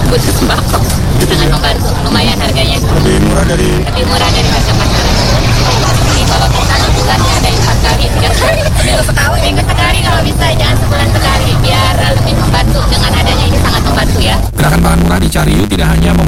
khusus sembako, sangat membantu. Lumayan harganya, lebih murah dari harga pasaran. Jadi kalau kita sebulannya ada 4 kali, 3 kali, minggu sekali kalau bisa, jangan sebulan sekali, biar lebih membantu. Dengan adanya ini sangat membantu ya. Gerakan pangan murah di Cariu tidak hanya